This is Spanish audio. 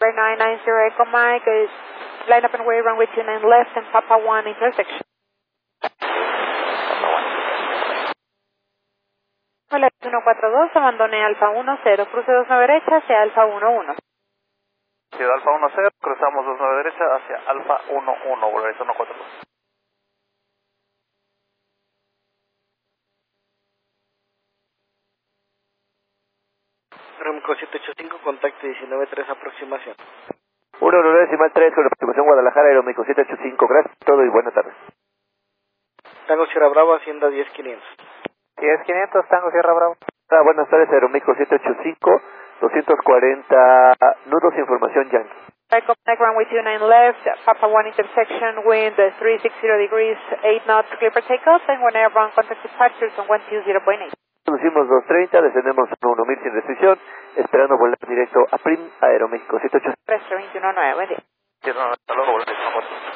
990 Echo Mike, line up and way runway 29 left and Papa 1 intersection. Hola, 142, abandone Alfa 10, cruce 29 derecha hacia Alfa 11. Ciudad Alfa 10, cruzamos 29 derecha hacia Alfa 11, volveré 142. Romco 785, contacto 19-3, aproximación. 1-9-3 con aproximación Guadalajara, Aeroméxico 785, gracias por todo y buenas tardes. Tango Sierra Bravo, Hacienda 10500. 10500, Tango Sierra Bravo. Buenas tardes, Aeroméxico 785, 240 nudos, información Yankee. Echo Mike, runway 29 left, Papa 1 intersection, wind 360 degrees, 8 knots, clear for takeoff, and when airborne contact departures on 120.8. Conducimos 230, descendemos a 1000 sin restricción, esperando volar directo a PRIM, Aeroméxico 785. 219, buen día. Sí, no, hasta luego, volveré 142.